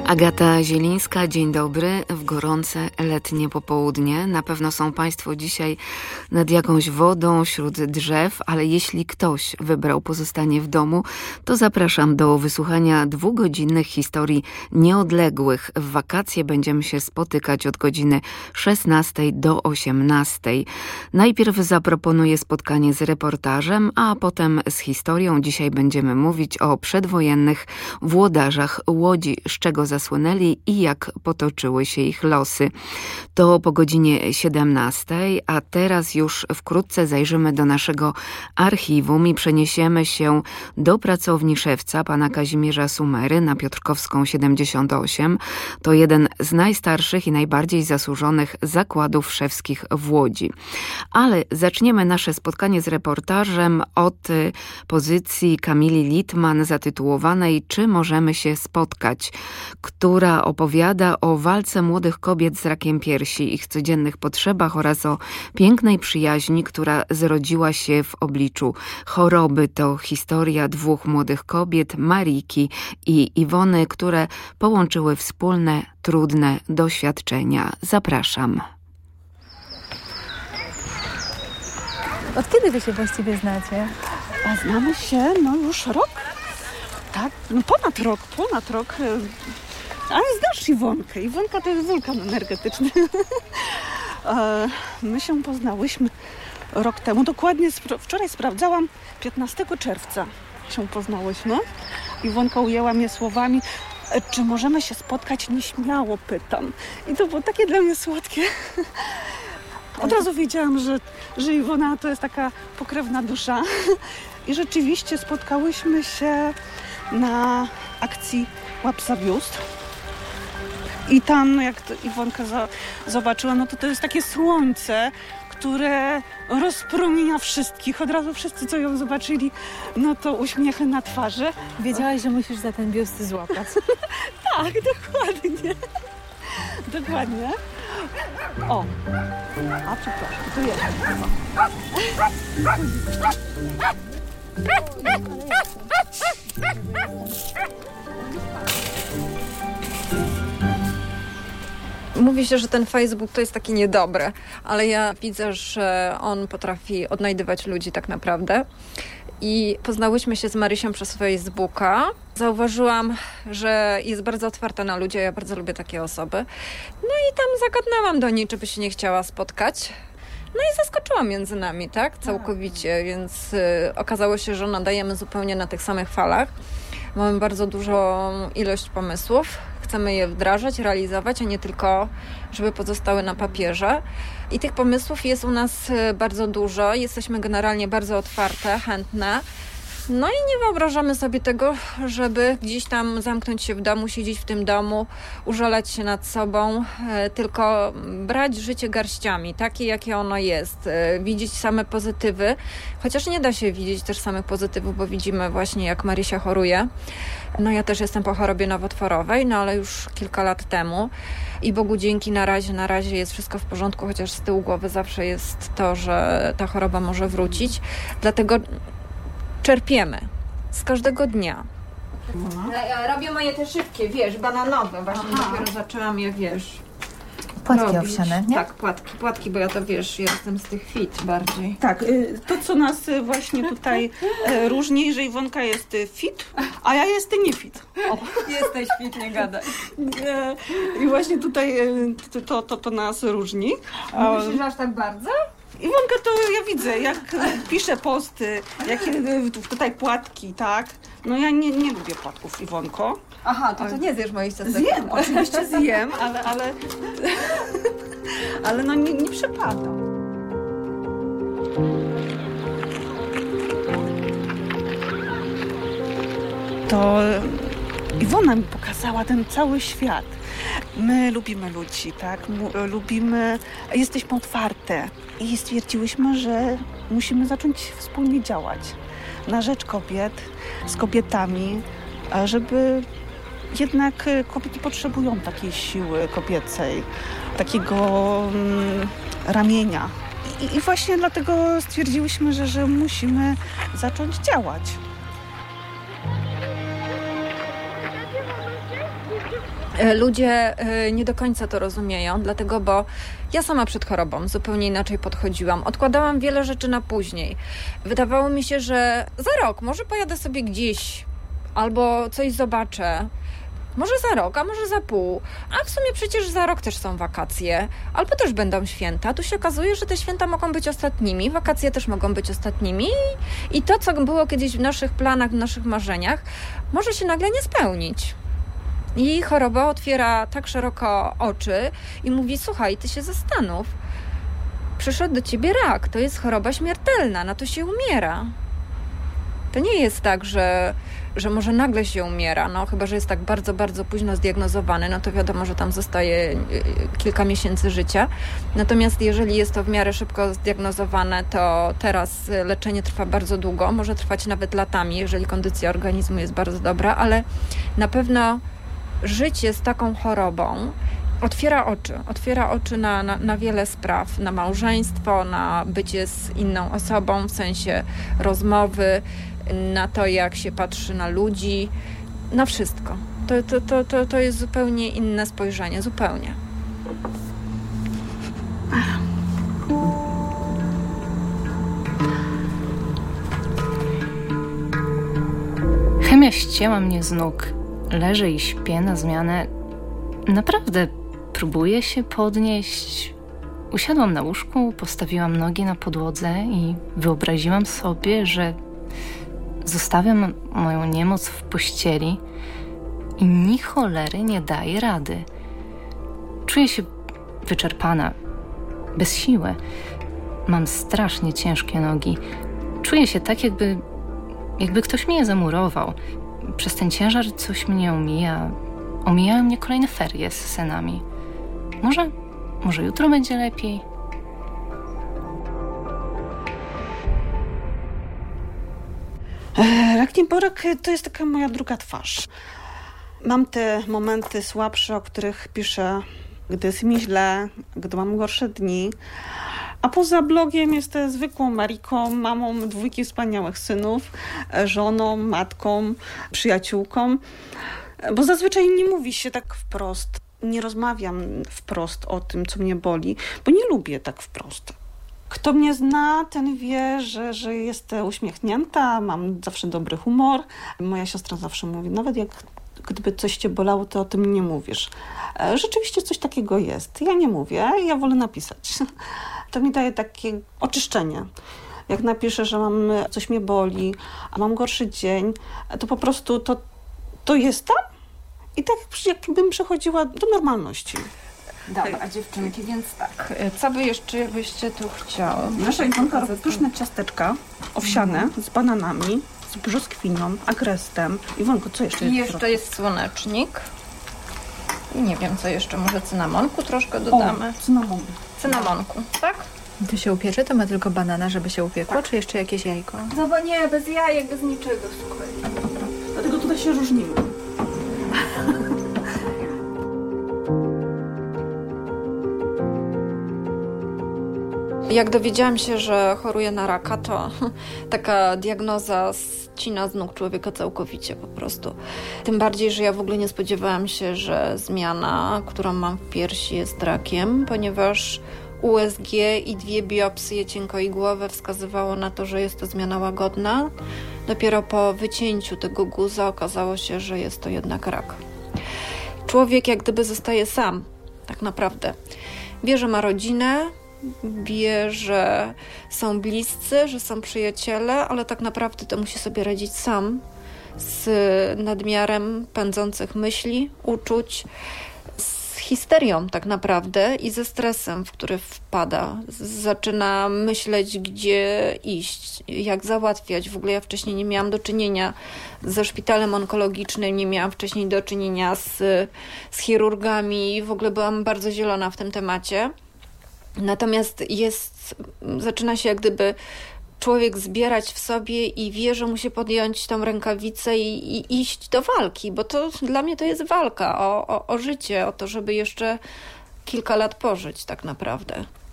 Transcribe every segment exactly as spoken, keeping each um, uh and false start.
Agata Zielińska, dzień dobry. W gorące letnie popołudnie. Na pewno są Państwo dzisiaj nad jakąś wodą, wśród drzew, ale jeśli ktoś wybrał pozostanie w domu, to zapraszam do wysłuchania dwugodzinnych historii nieodległych. W wakacje będziemy się spotykać od godziny szesnastej do osiemnastej. Najpierw zaproponuję spotkanie z reportażem, a potem z historią. Dzisiaj będziemy mówić o przedwojennych włodarzach Łodzi, z czego zasłynęli i jak potoczyły się ich losy. To po godzinie siedemnastej, a teraz już wkrótce zajrzymy do naszego archiwum i przeniesiemy się do pracowni szewca pana Kazimierza Sumery na Piotrkowską siedemdziesiąt osiem. To jeden z najstarszych i najbardziej zasłużonych zakładów szewskich w Łodzi. Ale zaczniemy nasze spotkanie z reportażem od pozycji Kamili Litman zatytułowanej „Czy możemy się spotkać?”, która opowiada o walce młodych kobiet z rakiem piersi, ich codziennych potrzebach oraz o pięknej przyjaźni, która zrodziła się w obliczu choroby. To historia dwóch młodych kobiet, Mariki i Iwony, które połączyły wspólne, trudne doświadczenia. Zapraszam. Od kiedy wy się właściwie znacie? A znamy się, no już rok. Tak, no ponad rok, ponad rok. Ale znasz Iwonkę. Iwonka to jest wulkan energetyczny. My się poznałyśmy rok temu. Dokładnie wczoraj sprawdzałam, piętnastego czerwca się poznałyśmy. Iwonka ujęła mnie słowami: czy możemy się spotkać? Nieśmiało pytam. I to było takie dla mnie słodkie. Od razu wiedziałam, że, że Iwona to jest taka pokrewna dusza. I rzeczywiście spotkałyśmy się na akcji Łap za biust. I tam, jak to Iwonka za, zobaczyła, no to to jest takie słońce, które rozpromienia wszystkich. Od razu wszyscy, co ją zobaczyli, no to uśmiechy na twarzy. Wiedziałaś, że musisz za ten biust złapać. Tak, dokładnie. Dokładnie. O, a przepraszam, tu jest. Mówi się, że ten Facebook to jest taki niedobry, ale ja widzę, że on potrafi odnajdywać ludzi tak naprawdę. I poznałyśmy się z Marysią przez Facebooka. Zauważyłam, że jest bardzo otwarta na ludzi, ja bardzo lubię takie osoby. No i tam zagadnęłam do niej, czy by się nie chciała spotkać. No i zaskoczyła między nami, tak? Całkowicie, więc y, okazało się, że nadajemy zupełnie na tych samych falach. Mamy bardzo dużą ilość pomysłów. Chcemy je wdrażać, realizować, a nie tylko, żeby pozostały na papierze. I tych pomysłów jest u nas bardzo dużo. Jesteśmy generalnie bardzo otwarte, chętne. No i nie wyobrażamy sobie tego, żeby gdzieś tam zamknąć się w domu, siedzieć w tym domu, użalać się nad sobą, tylko brać życie garściami, takie jakie ono jest, widzieć same pozytywy, chociaż nie da się widzieć też samych pozytywów, bo widzimy właśnie, jak Marysia choruje. No ja też jestem po chorobie nowotworowej, no ale już kilka lat temu i Bogu dzięki na razie, na razie jest wszystko w porządku, chociaż z tyłu głowy zawsze jest to, że ta choroba może wrócić. Dlatego czerpiemy z każdego dnia. Ja robię moje te szybkie, wiesz, bananowe. Właśnie Aha. dopiero zaczęłam je, wiesz, Płatki robić. owsiane, nie? Tak, płatki, płatki, bo ja to, wiesz, ja jestem z tych fit bardziej. Tak, to co nas właśnie tutaj różni, że Iwonka jest fit, a ja jestem nie fit. O. Jesteś fit, nie gadaj. I właśnie tutaj to, to, to nas różni. Myślisz, że aż tak bardzo? Iwonka to ja widzę, jak pisze posty, jakie tutaj płatki, tak? No ja nie, nie lubię płatków, Iwonko. Aha, to, to nie zjesz moich ciastek. Zjem, oczywiście zjem, ale, ale, ale no nie, nie przepadam. To Iwona mi pokazała ten cały świat. My lubimy ludzi, tak? M- lubimy, jesteśmy otwarte i stwierdziłyśmy, że musimy zacząć wspólnie działać na rzecz kobiet, z kobietami, żeby jednak kobiety potrzebują takiej siły kobiecej, takiego mm, ramienia. I, I właśnie dlatego stwierdziłyśmy, że, że musimy zacząć działać. Ludzie nie do końca to rozumieją, dlatego, bo ja sama przed chorobą zupełnie inaczej podchodziłam. Odkładałam wiele rzeczy na później. Wydawało mi się, że za rok może pojadę sobie gdzieś albo coś zobaczę. Może za rok, a może za pół. A w sumie przecież za rok też są wakacje. Albo też będą święta. Tu się okazuje, że te święta mogą być ostatnimi. Wakacje też mogą być ostatnimi. I to, co było kiedyś w naszych planach, w naszych marzeniach, może się nagle nie spełnić. I choroba otwiera tak szeroko oczy i mówi, słuchaj, ty się zastanów. Przyszedł do ciebie rak. To jest choroba śmiertelna. Na to się umiera. To nie jest tak, że, że może nagle się umiera, no chyba że jest tak bardzo, bardzo późno zdiagnozowany, no to wiadomo, że tam zostaje kilka miesięcy życia. Natomiast jeżeli jest to w miarę szybko zdiagnozowane, to teraz leczenie trwa bardzo długo, może trwać nawet latami, jeżeli kondycja organizmu jest bardzo dobra, ale na pewno życie z taką chorobą otwiera oczy, otwiera oczy na, na, na wiele spraw, na małżeństwo, na bycie z inną osobą, w sensie rozmowy, na to, jak się patrzy na ludzi, na wszystko. To, to, to, to, to jest zupełnie inne spojrzenie, zupełnie. Chemia ścięła mnie z nóg. Leżę i śpię na zmianę. Naprawdę próbuję się podnieść. Usiadłam na łóżku, postawiłam nogi na podłodze i wyobraziłam sobie, że zostawiam moją niemoc w pościeli i ni cholery nie daje rady. Czuję się wyczerpana, bez siły. Mam strasznie ciężkie nogi. Czuję się tak, jakby, jakby ktoś mnie zamurował. Przez ten ciężar coś mnie omija. Omijają mnie kolejne ferie z synami. Może, może jutro będzie lepiej? Rak nieborek to jest taka moja druga twarz. Mam te momenty słabsze, o których piszę, gdy jest mi źle, gdy mam gorsze dni. A poza blogiem jestem zwykłą Mariką, mamą dwójki wspaniałych synów, żoną, matką, przyjaciółką. Bo zazwyczaj nie mówi się tak wprost. Nie rozmawiam wprost o tym, co mnie boli, bo nie lubię tak wprost. Kto mnie zna, ten wie, że, że jestem uśmiechnięta, mam zawsze dobry humor. Moja siostra zawsze mówi, nawet jak gdyby coś cię bolało, to o tym nie mówisz. Rzeczywiście coś takiego jest. Ja nie mówię, ja wolę napisać. To mi daje takie oczyszczenie. Jak napiszę, że mam coś mnie boli, a mam gorszy dzień, to po prostu to, to jest tam i tak jakbym przechodziła do normalności. Dobra, dziewczynki, więc tak. Co by jeszcze byście tu chciały? Nasza Iwonka robi pyszne ciasteczka owsiane mm. z bananami, z brzoskwinią, agrestem. Iwonko, co jeszcze jest? I jeszcze jest słonecznik. I nie wiem, co jeszcze. Może cynamonku troszkę dodamy? O, cynamon. Cynamonku, tak? To się upiecze? To ma tylko banana, żeby się upiekło, tak. Czy jeszcze jakieś jajko? No bo nie, bez jajek, bez niczego, słuchaj. Dobra. Dlatego tutaj się różnimy. Jak dowiedziałam się, że choruję na raka, to taka diagnoza ścina z nóg człowieka całkowicie po prostu. Tym bardziej, że ja w ogóle nie spodziewałam się, że zmiana, którą mam w piersi, jest rakiem, ponieważ U S G i dwie biopsje cienkoigłowe wskazywało na to, że jest to zmiana łagodna. Dopiero po wycięciu tego guza okazało się, że jest to jednak rak. Człowiek jak gdyby zostaje sam, tak naprawdę. Wie, że ma rodzinę, wie, że są bliscy, że są przyjaciele, ale tak naprawdę to musi sobie radzić sam z nadmiarem pędzących myśli, uczuć, z histerią tak naprawdę i ze stresem, w który wpada. Zaczyna myśleć, gdzie iść, jak załatwiać. W ogóle ja wcześniej nie miałam do czynienia ze szpitalem onkologicznym, nie miałam wcześniej do czynienia z, z chirurgami. W ogóle byłam bardzo zielona w tym temacie. Natomiast jest, zaczyna się jak gdyby człowiek zbierać w sobie i wie, że musi podjąć tą rękawicę i, i iść do walki, bo to dla mnie to jest walka o, o, o życie, o to, żeby jeszcze kilka lat pożyć tak naprawdę.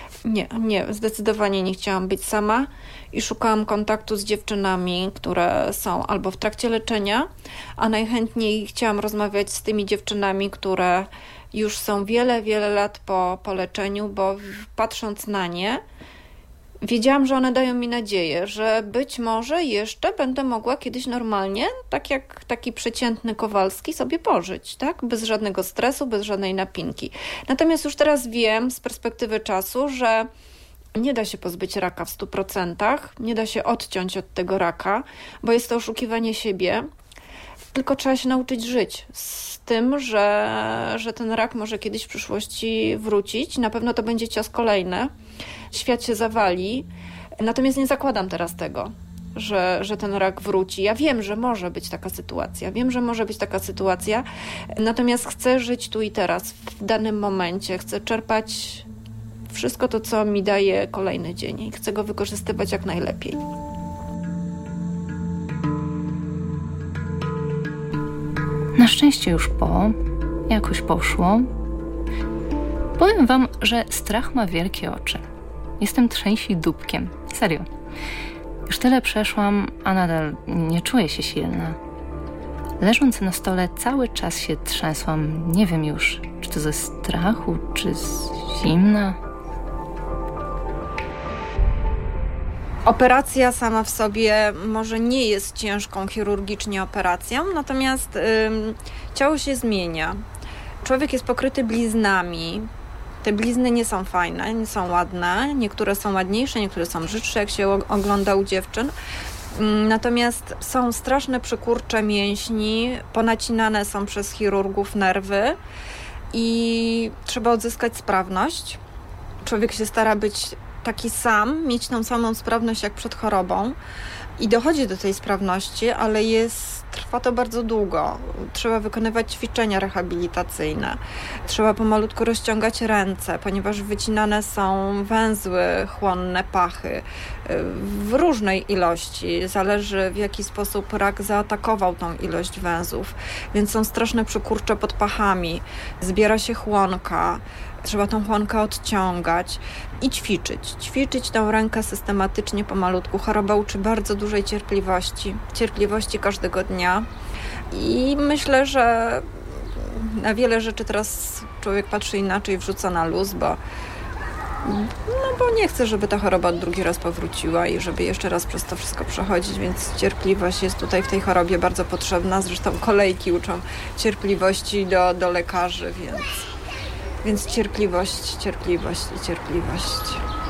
Nie, nie, zdecydowanie nie chciałam być sama i szukałam kontaktu z dziewczynami, które są albo w trakcie leczenia, a najchętniej chciałam rozmawiać z tymi dziewczynami, które już są wiele, wiele lat po, po leczeniu, bo patrząc na nie, wiedziałam, że one dają mi nadzieję, że być może jeszcze będę mogła kiedyś normalnie, tak jak taki przeciętny Kowalski, sobie pożyć, tak? Bez żadnego stresu, bez żadnej napinki. Natomiast już teraz wiem z perspektywy czasu, że nie da się pozbyć raka w stu procentach, nie da się odciąć od tego raka, bo jest to oszukiwanie siebie, tylko trzeba się nauczyć żyć z tym, że, że ten rak może kiedyś w przyszłości wrócić. Na pewno to będzie cios kolejny. Świat się zawali. Natomiast nie zakładam teraz tego, że, że ten rak wróci. Ja wiem, że może być taka sytuacja. Wiem, że może być taka sytuacja. Natomiast chcę żyć tu i teraz, w danym momencie. Chcę czerpać wszystko to, co mi daje kolejny dzień i chcę go wykorzystywać jak najlepiej. Na szczęście już po, jakoś poszło. Powiem wam, że strach ma wielkie oczy. Jestem trzęsi dupkiem. Serio. Już tyle przeszłam, a nadal nie czuję się silna. Leżąc na stole cały czas się trzęsłam. Nie wiem już, czy to ze strachu, czy z zimna. Operacja sama w sobie może nie jest ciężką chirurgicznie operacją, natomiast ym, ciało się zmienia. Człowiek jest pokryty bliznami. Te blizny nie są fajne, nie są ładne. Niektóre są ładniejsze, niektóre są brzydsze, jak się ogląda u dziewczyn. Natomiast są straszne przykurcze mięśni, ponacinane są przez chirurgów nerwy i trzeba odzyskać sprawność. Człowiek się stara być taki sam, mieć tą samą sprawność jak przed chorobą i dochodzi do tej sprawności, ale jest, trwa to bardzo długo. Trzeba wykonywać ćwiczenia rehabilitacyjne. Trzeba pomalutku rozciągać ręce, ponieważ wycinane są węzły chłonne, pachy w różnej ilości. Zależy, w jaki sposób rak zaatakował tą ilość węzłów. Więc są straszne przykurcze pod pachami. Zbiera się chłonka. Trzeba tą chłonkę odciągać i ćwiczyć. Ćwiczyć tą rękę systematycznie, pomalutku. Choroba uczy bardzo dużej cierpliwości. Cierpliwości każdego dnia. I myślę, że na wiele rzeczy teraz człowiek patrzy inaczej, wrzuca na luz, bo, no bo nie chce, żeby ta choroba drugi raz powróciła i żeby jeszcze raz przez to wszystko przechodzić, więc cierpliwość jest tutaj w tej chorobie bardzo potrzebna. Zresztą kolejki uczą cierpliwości do, do lekarzy, więc... Więc cierpliwość, cierpliwość i cierpliwość.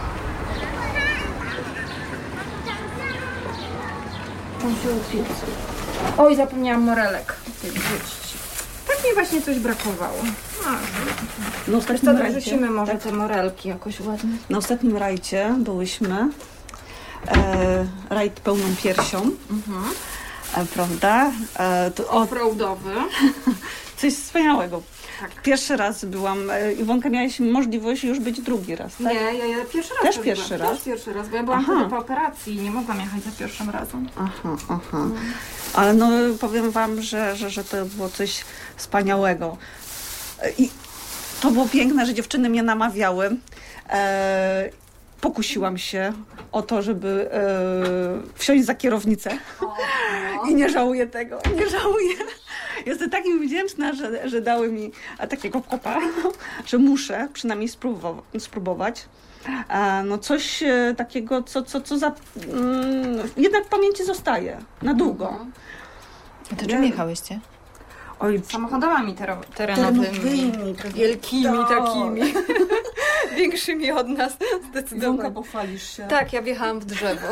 Oj, zapomniałam morelek. Tak mi właśnie coś brakowało. Na No, ostatnim rajcie, wrzucimy może tak? te morelki jakoś ładnie. Na ostatnim rajcie byłyśmy. E, rajd pełną piersią. Mhm. E, prawda? E, to, o, Offroadowy. Coś wspaniałego. Tak. Pierwszy raz byłam. Iwonka, miałaś możliwość już być drugi raz, tak? Nie, ja, ja pierwszy raz. Też pierwszy byłam. raz? Też pierwszy raz, bo ja byłam Aha. wtedy po operacji i nie mogłam jechać za pierwszym razem. Aha, aha. Ale no powiem wam, że, że, że to było coś wspaniałego. I to było piękne, że dziewczyny mnie namawiały. E, pokusiłam się o to, żeby e, wsiąść za kierownicę. I nie żałuję tego, nie żałuję. Jestem takim wdzięczna, że, że dały mi takiego kopa, że muszę przynajmniej spróbować. spróbować. No coś takiego, co, co, co za, mm, jednak w pamięci zostaje na długo. A to czym jechałyście? Oj, Samochodami tero- terenowymi, wielkimi tak. takimi, większymi od nas, zdecydowanie. Iwonka, pochwalisz się. Tak, ja wjechałam w drzewo.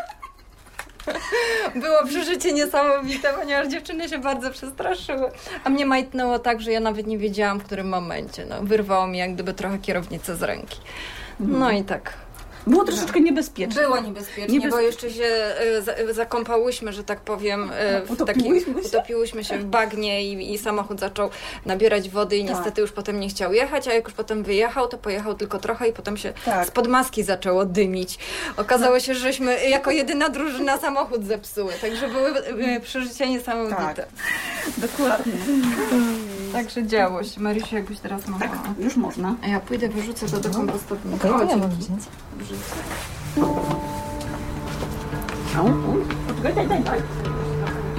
Było przeżycie niesamowite, ponieważ dziewczyny się bardzo przestraszyły. A mnie majtnęło tak, że ja nawet nie wiedziałam, w którym momencie. No, wyrwało mi jak gdyby trochę kierownicę z ręki. No i tak. Było troszeczkę niebezpieczne. Było niebezpiecznie, Niebezpie- bo jeszcze się e, za, zakąpałyśmy, że tak powiem, e, w Utopiłyśmy taki, się? utopiłyśmy się w bagnie i, i samochód zaczął nabierać wody i Tak. niestety już potem nie chciał jechać, a jak już potem wyjechał, to pojechał tylko trochę i potem się Tak. spod maski zaczęło dymić. Okazało się, żeśmy jako jedyna drużyna samochód zepsuły, także były e, przeżycia niesamowite. Tak. Dokładnie. Także działo się. Marysiu, jakbyś teraz mogła. Tak, już można. A ja pójdę, wyrzucę to do kompostownika. Okej, O, to ja dzięki. mam wziąć. O, o, poczekaj, daj, daj, daj.